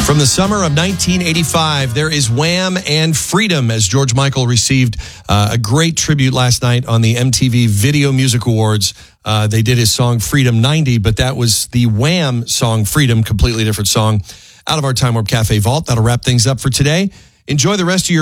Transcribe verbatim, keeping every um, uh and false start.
From the summer of nineteen eighty-five, there is Wham and Freedom, as George Michael received uh, a great tribute last night on the M T V Video Music Awards. Uh, they did his song Freedom ninety, but that was the Wham song Freedom, completely different song. Out of our Time Warp Cafe vault, that'll wrap things up for today. Enjoy the rest of your